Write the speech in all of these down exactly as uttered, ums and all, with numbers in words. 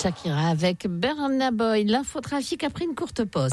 Shakira avec Burna Boy. L'infotrafic après une courte pause.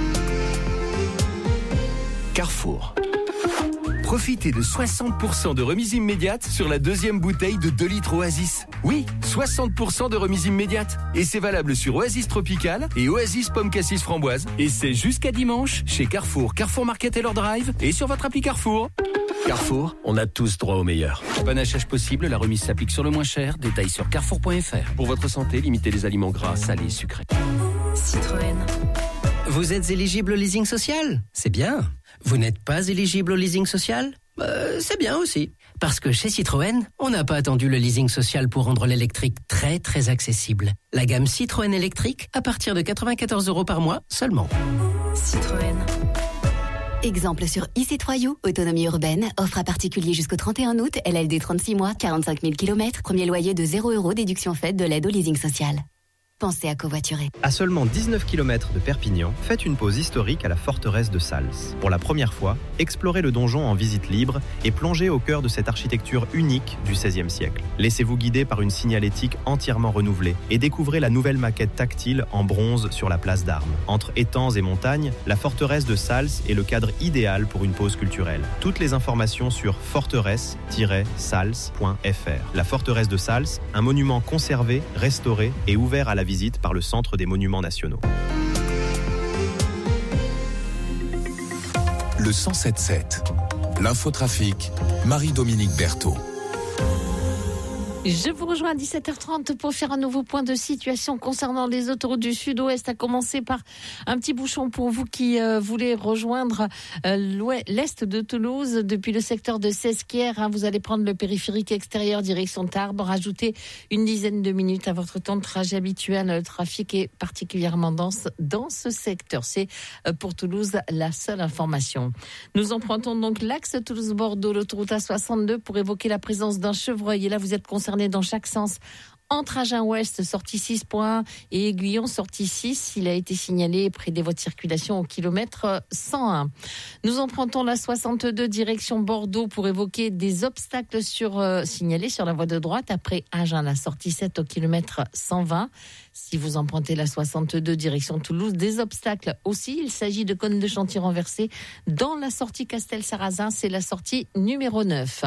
Carrefour. Profitez de soixante pour cent de remise immédiate sur la deuxième bouteille de deux litres Oasis. Oui, soixante pour cent de remise immédiate. Et c'est valable sur Oasis Tropical et Oasis Pomme Cassis Framboise. Et c'est jusqu'à dimanche chez Carrefour, Carrefour Market et leur Drive et sur votre appli Carrefour. Carrefour, on a tous droit au meilleur. Panachage possible, la remise s'applique sur le moins cher. Détails sur carrefour point f r. Pour votre santé, limitez les aliments gras, salés, sucrés. Citroën. Vous êtes éligible au leasing social ? C'est bien. Vous n'êtes pas éligible au leasing social ? euh, C'est bien aussi. Parce que chez Citroën, on n'a pas attendu le leasing social pour rendre l'électrique très très accessible. La gamme Citroën électrique à partir de quatre-vingt-quatorze euros par mois seulement. Citroën. Exemple sur e C trois U, autonomie urbaine, offre à particulier jusqu'au trente et un août, L L D trente-six mois, quarante-cinq mille kilomètres, premier loyer de zéro euros, déduction faite de l'aide au leasing social. Pensez à covoiturer. À seulement dix-neuf kilomètres de Perpignan, faites une pause historique à la forteresse de Sals. Pour la première fois, explorez le donjon en visite libre et plongez au cœur de cette architecture unique du seizième siècle. Laissez-vous guider par une signalétique entièrement renouvelée et découvrez la nouvelle maquette tactile en bronze sur la place d'Armes. Entre étangs et montagnes, la forteresse de Sals est le cadre idéal pour une pause culturelle. Toutes les informations sur forteresse tiret sals point f r. La forteresse de Sals, un monument conservé, restauré et ouvert à la visite par le Centre des Monuments Nationaux. Le cent sept sept. L'infotrafic, Marie-Dominique Berthaud. Je vous rejoins à dix-sept heures trente pour faire un nouveau point de situation concernant les autoroutes du Sud-Ouest, à commencer par un petit bouchon pour vous qui euh, voulez rejoindre euh, l'est de Toulouse depuis le secteur de Sesquières. Hein, vous allez prendre le périphérique extérieur direction Tarbes, rajouter une dizaine de minutes à votre temps de trajet habituel. Le trafic est particulièrement dense dans ce secteur. C'est euh, pour Toulouse la seule information. Nous empruntons donc l'axe Toulouse-Bordeaux, l'autoroute A soixante-deux, pour évoquer la présence d'un chevreuil. Et là, vous êtes concerné dans chaque sens. Entre Agen Ouest, sortie six point un, et Aiguillon, sortie six. Il a été signalé près des voies de circulation au kilomètre cent un. Nous empruntons la soixante-deux direction Bordeaux pour évoquer des obstacles sur, euh, signalés sur la voie de droite après Agen, la sortie sept au kilomètre cent vingt. Si vous empruntez la soixante-deux direction Toulouse, des obstacles aussi. Il s'agit de cônes de chantier renversés dans la sortie Castel-Sarrazin. C'est la sortie numéro neuf.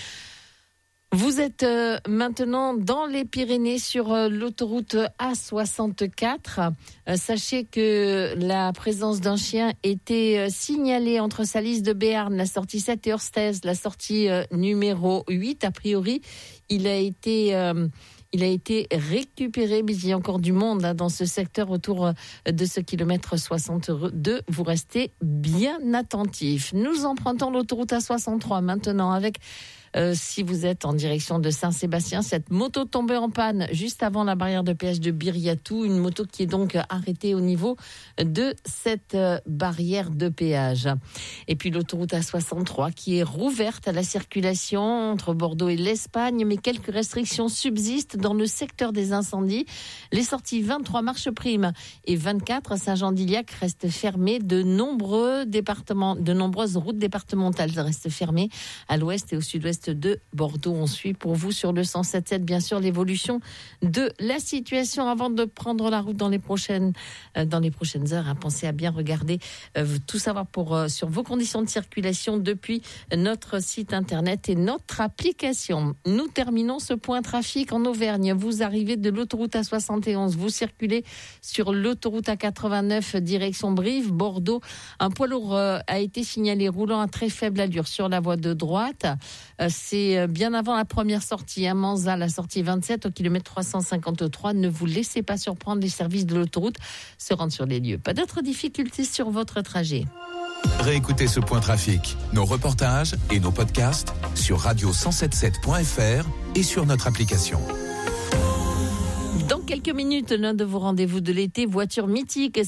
Vous êtes euh, maintenant dans les Pyrénées sur euh, l'autoroute A soixante-quatre. Euh, sachez que la présence d'un chien était euh, signalée entre Salis de Béarn, la sortie sept, et Orstez, la sortie euh, numéro huit. A priori, il a été... Euh, Il a été récupéré, mais il y a encore du monde hein, dans ce secteur autour de ce kilomètre soixante-deux. Vous restez bien attentifs. Nous empruntons l'autoroute A soixante-trois maintenant avec... Euh, si vous êtes en direction de Saint-Sébastien, cette moto tombée en panne juste avant la barrière de péage de Biriatou, une moto qui est donc arrêtée au niveau de cette euh, barrière de péage. Et puis l'autoroute A soixante-trois qui est rouverte à la circulation entre Bordeaux et l'Espagne, mais quelques restrictions subsistent dans le secteur des incendies. Les sorties vingt-trois Marche-Prime et vingt-quatre Saint-Jean-d'Iliac restent fermées. De nombreux départements, de nombreuses routes départementales restent fermées à l'ouest et au sud-ouest de Bordeaux. On suit pour vous sur le cent sept sept, bien sûr, l'évolution de la situation avant de prendre la route dans les prochaines, euh, dans les prochaines heures. Hein. Pensez à bien regarder, euh, tout savoir pour, euh, sur vos conditions de circulation depuis notre site internet et notre application. Nous terminons ce point trafic en Auvergne. Vous arrivez de l'autoroute A soixante et onze, vous circulez sur l'autoroute A quatre-vingt-neuf direction Brive, Bordeaux. Un poids lourd euh, a été signalé roulant à très faible allure sur la voie de droite. Euh, C'est bien avant la première sortie à Manzat, la sortie vingt-sept au kilomètre trois cent cinquante-trois. Ne vous laissez pas surprendre, les services de l'autoroute se rendent sur les lieux. Pas d'autres difficultés sur votre trajet. Réécoutez ce point trafic, nos reportages et nos podcasts sur radio cent soixante-sept point f r et sur notre application. Dans quelques minutes, l'un de vos rendez-vous de l'été, voiture mythique.